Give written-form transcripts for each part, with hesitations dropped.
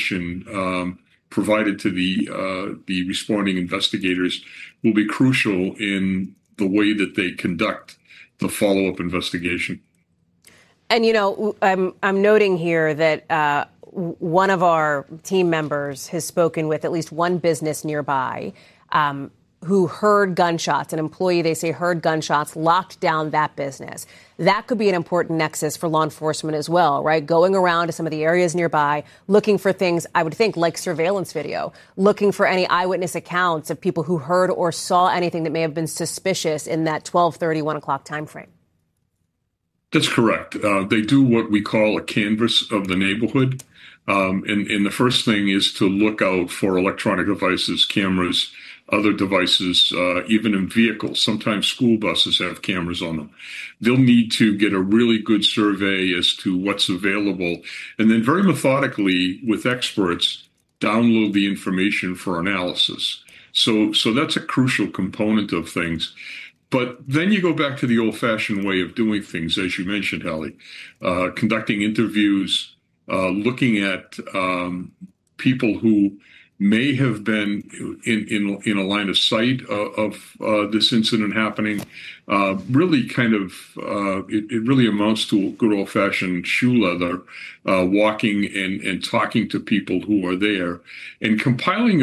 information provided to the responding investigators will be crucial in the way that they conduct the follow-up investigation. And, you know, I'm noting here that one of our team members has spoken with at least one business nearby who heard gunshots. An employee, they say, heard gunshots, locked down that business. That could be an important nexus for law enforcement as well, right? Going around to some of the areas nearby, looking for things, I would think, like surveillance video, looking for any eyewitness accounts of people who heard or saw anything that may have been suspicious in that 12:30, 1 o'clock time frame. That's correct. They do what we call a canvass of the neighborhood. And the first thing is to look out for electronic devices, cameras, other devices, even in vehicles. Sometimes school buses have cameras on them. They'll need to get a really good survey as to what's available, and then very methodically, with experts, download the information for analysis. So that's a crucial component of things. But then you go back to the old-fashioned way of doing things, as you mentioned, Hallie, conducting interviews, looking at people who may have been in a line of sight of this incident happening. Really kind of, it really amounts to good old-fashioned shoe leather, walking and talking to people who are there and compiling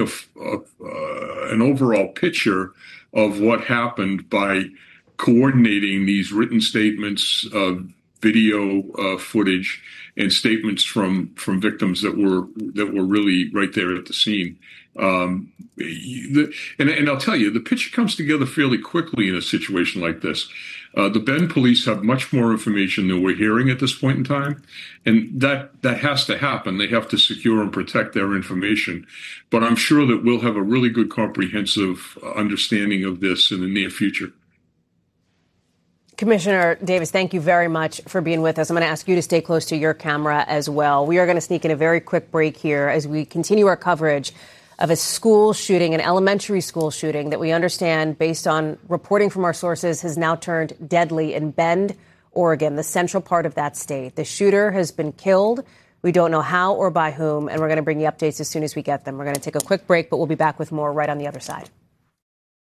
an overall picture of what happened by coordinating these written statements, video footage, and statements from victims that were really right there at the scene. And I'll tell you, the picture comes together fairly quickly in a situation like this. The Bend police have much more information than we're hearing at this point in time, and that has to happen. They have to secure and protect their information. But I'm sure that we'll have a really good comprehensive understanding of this in the near future. Commissioner Davis, thank you very much for being with us. I'm going to ask you to stay close to your camera as well. We are going to sneak in a very quick break here as we continue our coverage of a school shooting, an elementary school shooting that we understand, based on reporting from our sources, has now turned deadly in Bend, Oregon, the central part of that state. The shooter has been killed. We don't know how or by whom, and we're going to bring you updates as soon as we get them. We're going to take a quick break, but we'll be back with more right on the other side.